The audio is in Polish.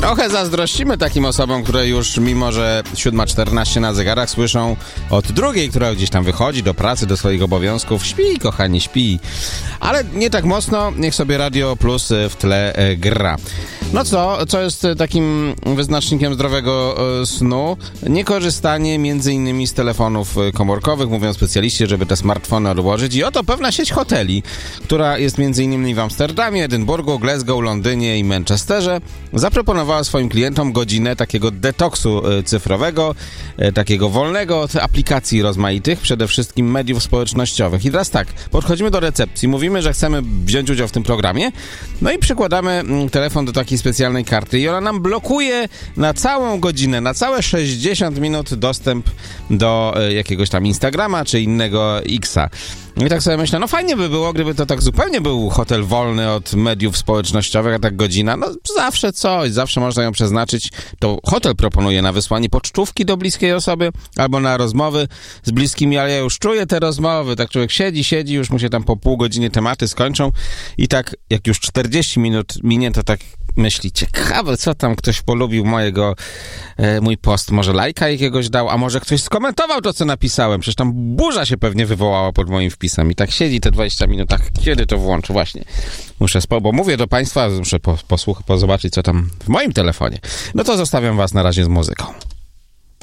Trochę zazdrościmy takim osobom, które już mimo, że 7:14 na zegarach słyszą od drugiej, która gdzieś tam wychodzi do pracy, do swoich obowiązków. Śpi, kochani, śpi. Ale nie tak mocno, niech sobie Radio Plus w tle gra. No co jest takim wyznacznikiem zdrowego snu? Niekorzystanie między innymi z telefonów komórkowych, mówią specjaliści, żeby te smartfony odłożyć. I oto pewna sieć hoteli, która jest między innymi w Amsterdamie, Edynburgu, Glasgow, Londynie i Manchesterze, zaproponowała swoim klientom godzinę takiego detoksu cyfrowego, takiego wolnego od aplikacji rozmaitych, przede wszystkim mediów społecznościowych. I teraz tak, podchodzimy do recepcji, mówimy, że chcemy wziąć udział w tym programie, no i przykładamy telefon do takiej specjalnej karty i ona nam blokuje na całą godzinę, na całe 60 minut dostęp do jakiegoś tam Instagrama czy innego X-a. I tak sobie myślę, no fajnie by było, gdyby to tak zupełnie był hotel wolny od mediów społecznościowych, a tak godzina, no zawsze coś, zawsze można ją przeznaczyć. To hotel proponuje na wysłanie pocztówki do bliskiej osoby albo na rozmowy z bliskimi, ale ja już czuję te rozmowy, tak człowiek siedzi, już mu się tam po pół godziny tematy skończą i tak jak już 40 minut minie, to tak myśli, ciekawe, co tam ktoś polubił mój post, może lajka jakiegoś dał, a może ktoś skomentował to, co napisałem, przecież tam burza się pewnie wywołała pod moim wpisem i tak siedzi te 20 minut, kiedy to włączę, właśnie. Bo mówię do państwa, muszę zobaczyć, co tam w moim telefonie. No to zostawiam was na razie z muzyką.